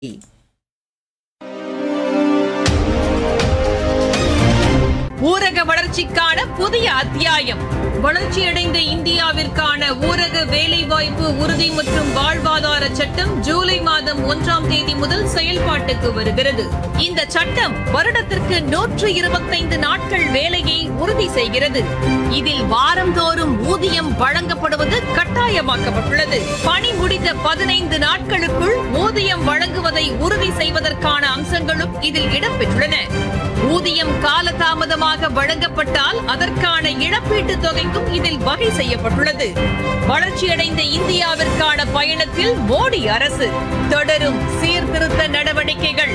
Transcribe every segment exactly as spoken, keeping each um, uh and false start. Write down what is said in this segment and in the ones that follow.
ஊரக வளர்ச்சிக்கான புதிய அத்தியாயம். வளர்ச்சியடைந்த இந்தியாவிற்கான ஊரக வேலைவாய்ப்பு உறுதி மற்றும் வாழ்வாதார சட்டம் ஜூலை மாதம் ஒன்றாம் தேதி முதல் செயல்பாட்டுக்கு வருகிறது. இந்த சட்டம் வருடத்திற்கு நூற்று இருபத்தைந்து நாட்கள் வேலையை உறுதி செய்கிறது. இதில் வாரந்தோறும் ஊதியம் வழங்கப்படுவது கட்டாயமாக்கப்பட்டுள்ளது. பணி முடிந்த பதினைந்து நாட்களுக்குள் ஊதியம் வழங்குவதை உறுதி செய்வதற்கான அம்சங்களும் இதில் இடம்பெற்றுள்ளன. ஊதியம் காலதாமதமாக வழங்கப்பட்டால் அதற்கான இழப்பீட்டுத் தொகைக்கும் இதில் வகை செய்யப்பட்டுள்ளது. வளர்ச்சியடைந்த இந்தியாவிற்கான பயணத்தில் மோடி அரசு தொடரும் சீர்திருத்த நடவடிக்கைகள்.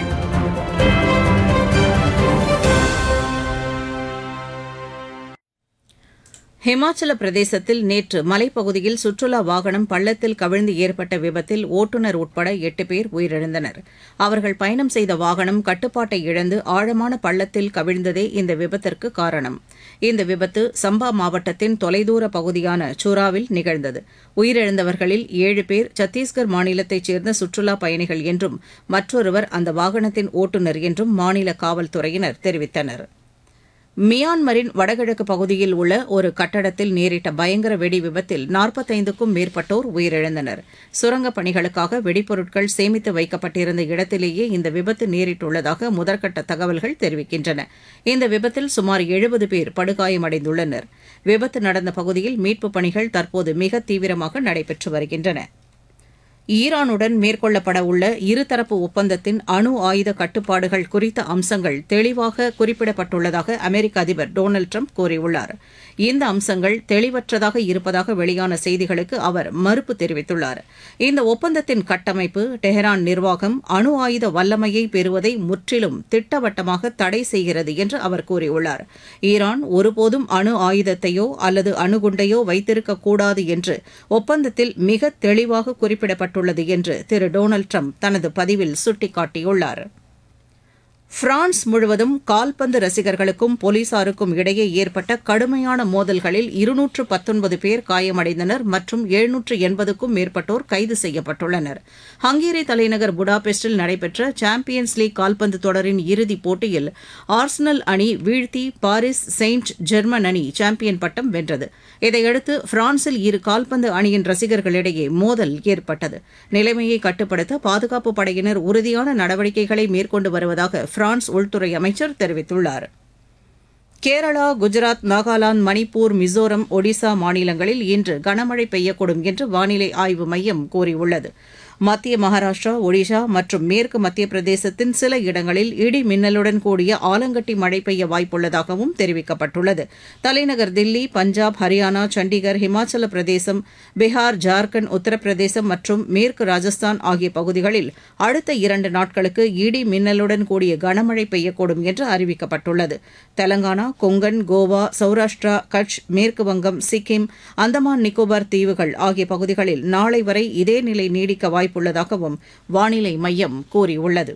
ஹிமாச்சல பிரதேசத்தில் நேற்று மலைப்பகுதியில் சுற்றுலா வாகனம் பள்ளத்தில் கவிழ்ந்து ஏற்பட்ட விபத்தில் ஓட்டுநர் உட்பட எட்டு பேர் உயிரிழந்தனர். அவர்கள் பயணம் செய்த வாகனம் கட்டுப்பாட்டை இழந்து ஆழமான பள்ளத்தில் கவிழ்ந்ததே இந்த விபத்திற்கு காரணம். இந்த விபத்து சம்பா மாவட்டத்தின் தொலைதூர பகுதியான சூராவில் நிகழ்ந்தது. உயிரிழந்தவர்களில் ஏழு பேர் சத்தீஸ்கர் மாநிலத்தைச் சேர்ந்த சுற்றுலா பயணிகள் என்றும் மற்றொருவர் அந்த வாகனத்தின் ஓட்டுநர் என்றும் மாநில காவல்துறையினர் தெரிவித்தனர். மியான்மரின் வடகிழக்கு பகுதியில் உள்ள ஒரு கட்டடத்தில் நேரிட்ட பயங்கர வெடி விபத்தில் நாற்பத்தைந்துக்கும் மேற்பட்டோர் உயிரிழந்தனர். சுரங்கப் பணிகளுக்காக வெடிப்பொருட்கள் சேமித்து வைக்கப்பட்டிருந்த இடத்திலேயே இந்த விபத்து நேரிட்டுள்ளதாக முதற்கட்ட தகவல்கள் தெரிவிக்கின்றன. இந்த விபத்தில் சுமார் எழுபது பேர் படுகாயமடைந்துள்ளனர். விபத்து நடந்த பகுதியில் மீட்புப் பணிகள் தற்போது மிக தீவிரமாக நடைபெற்று வருகின்றன. ஈரானுடன் மேற்கொள்ளப்பட உள்ள இருதரப்பு ஒப்பந்தத்தின் அணு ஆயுத கட்டுப்பாடுகள் குறித்த அம்சங்கள் தெளிவாக குறிப்பிடப்பட்டுள்ளதாக அமெரிக்க அதிபர் டொனால்டு ட்ரம்ப் கூறியுள்ளார். இந்த அம்சங்கள் தெளிவற்றதாக இருப்பதாக வெளியான செய்திகளுக்கு அவர் மறுப்பு தெரிவித்துள்ளார். இந்த ஒப்பந்தத்தின் கட்டமைப்பு டெஹரான் நிர்வாகம் அணு ஆயுத வல்லமையை பெறுவதை முற்றிலும் திட்டவட்டமாக தடை செய்கிறது என்று அவர் கூறியுள்ளார். ஈரான் ஒருபோதும் அணு ஆயுதத்தையோ அல்லது அணுகுண்டையோ வைத்திருக்கக்கூடாது என்று ஒப்பந்தத்தில் மிக தெளிவாக குறிப்பிடப்பட்டுள்ளது என்று திரு டொனால்டு ட்ரம்ப் தனது பதிவில் சுட்டிக்காட்டியுள்ளார். பிரான்ஸ் முழுவதும் கால்பந்து ரசிகர்களுக்கும் போலீசாருக்கும் இடையே ஏற்பட்ட கடுமையான மோதல்களில் இருநூற்று பத்தொன்பது பேர் காயமடைந்தனர் மற்றும் எழுநூற்று எண்பதுக்கும் மேற்பட்டோர் கைது செய்யப்பட்டுள்ளனர். ஹங்கேரி தலைநகர் புடாபெஸ்டில் நடைபெற்ற சாம்பியன்ஸ் லீக் கால்பந்து தொடரின் இறுதிப் போட்டியில் ஆர்சனல் அணி வீழ்த்தி பாரிஸ் செயின்ட் ஜெர்மன் அணி சாம்பியன் பட்டம் வென்றது. இதையடுத்து பிரான்சில் இரு கால்பந்து அணியின் ரசிகர்களிடையே மோதல் ஏற்பட்டது. நிலைமையை கட்டுப்படுத்த பாதுகாப்பு படையினர் உறுதியான நடவடிக்கைகளை மேற்கொண்டு வருவதாக பிரான்ஸ் உள்துறை அமைச்சர் தெரிவித்துள்ளார். கேரளா, குஜராத், நாகாலாந்து, மணிப்பூர், மிசோரம், ஒடிசா மாநிலங்களில் இன்று கனமழை பெய்யக்கூடும் என்று வானிலை ஆய்வு மையம் கூறியுள்ளது. மத்திய மகாராஷ்டிரா, ஒடிஷா மற்றும் மேற்கு மத்திய பிரதேசத்தின் சில இடங்களில் இடி மின்னலுடன் கூடிய ஆலங்கட்டி மழை பெய்ய வாய்ப்புள்ளதாகவும் தெரிவிக்கப்பட்டுள்ளது. தலைநகர் தில்லி, பஞ்சாப், ஹரியானா, சண்டிகர், ஹிமாச்சல பிரதேசம், பீகார், ஜார்க்கண்ட், உத்தரப்பிரதேசம் மற்றும் மேற்கு ராஜஸ்தான் ஆகிய பகுதிகளில் அடுத்த இரண்டு நாட்களுக்கு இடி மின்னலுடன் கூடிய கனமழை பெய்யக்கூடும் என்று அறிவிக்கப்பட்டுள்ளது. தெலங்கானா, கொங்கன், கோவா, சௌராஷ்டிரா, கட்ச், மேற்கு வங்கம், சிக்கிம், அந்தமான் நிக்கோபார் தீவுகள் ஆகிய பகுதிகளில் நாளை வரை இதே நிலை நீடிக்க வாய்ப்பு உள்ளதாகவும் வானிலை மையம் கூறியுள்ளது.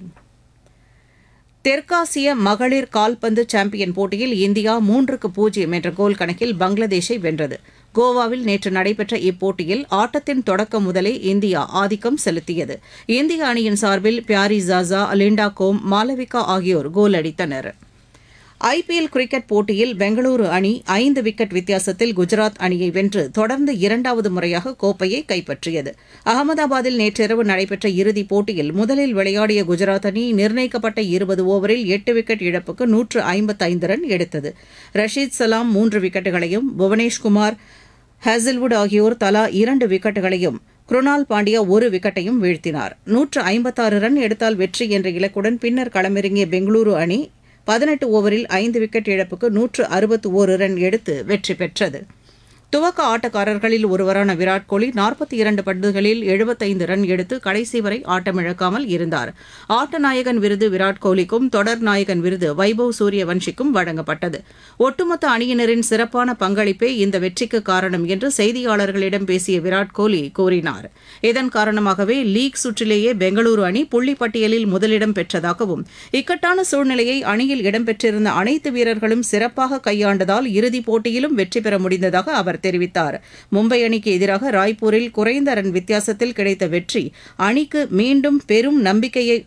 தெற்காசிய மகளிர் கால்பந்து சாம்பியன் போட்டியில் இந்தியா மூன்றுக்கு பூஜ்ஜியம் என்ற கோல் கணக்கில் பங்களாதேஷை வென்றது. கோவாவில் நேற்று நடைபெற்ற இப்போட்டியில் ஆட்டத்தின் தொடக்கம் முதலே இந்தியா ஆதிக்கம் செலுத்தியது. இந்திய அணியின் சார்பில் பியாரி ஜாசா, லிண்டா கோம், மாலவிகா ஆகியோர் கோல் அடித்தனர். ஐபிஎல் கிரிக்கெட் போட்டியில் பெங்களூரு அணி ஐந்து விக்கெட் வித்தியாசத்தில் குஜராத் அணியை வென்று தொடர்ந்து இரண்டாவது முறையாக கோப்பையை கைப்பற்றியது. அகமதாபாத்தில் நேற்றிரவு நடைபெற்ற இறுதிப் போட்டியில் முதலில் விளையாடிய குஜராத் அணி நிர்ணயிக்கப்பட்ட இருபது ஓவரில் எட்டு விக்கெட் இழப்புக்கு நூற்று ஐம்பத்தைந்து ரன் எடுத்தது. ரஷீத் சலாம் மூன்று விக்கெட்டுகளையும், புவனேஷ்குமார், ஹேசில்வுட் ஆகியோர் தலா இரண்டு விக்கெட்டுகளையும், குருணால் பாண்டியா ஒரு விக்கெட்டையும் வீழ்த்தினார். நூற்று ஐம்பத்தாறு ரன் எடுத்தால் வெற்றி என்ற இலக்குடன் பின்னர் களமிறங்கிய பெங்களூரு அணி பதினெட்டு ஓவரில் ஐந்து விக்கெட் இழப்புக்கு நூற்று அறுபத்து ஒரு ரன் எடுத்து வெற்றி பெற்றது. துவக்க ஆட்டக்காரர்களில் ஒருவரான விராட் கோலி நாற்பத்தி இரண்டு பந்துகளில் எழுபத்தைந்து ரன் எடுத்து கடைசி வரை ஆட்டமிழக்காமல் இருந்தார். ஆட்ட நாயகன் விருது விராட் கோலிக்கும் தொடர் நாயகன் விருது வைபவ் சூரியவன்ஷிக்கும் வழங்கப்பட்டது. ஒட்டுமொத்த அணியினரின் சிறப்பான பங்களிப்பே இந்த வெற்றிக்கு காரணம் என்று செய்தியாளர்களிடம் பேசிய விராட் கோலி கூறினார். இதன் காரணமாகவே லீக் சுற்றிலேயே பெங்களூரு அணி புள்ளி பட்டியலில் முதலிடம் பெற்றதாகவும் இக்கட்டான சூழ்நிலையை அணியில் இடம்பெற்றிருந்த அனைத்து வீரர்களும் சிறப்பாக கையாண்டதால் இறுதிப் போட்டியிலும் வெற்றி பெற முடிந்ததாக அவர் தெரிவித்தார். மும்பை அணிக்கு எதிராக ராய்ப்பூரில் குறைந்த ரன் வித்தியாசத்தில் கிடைத்த வெற்றி அணிக்கு மீண்டும் பெரும் நம்பிக்கையை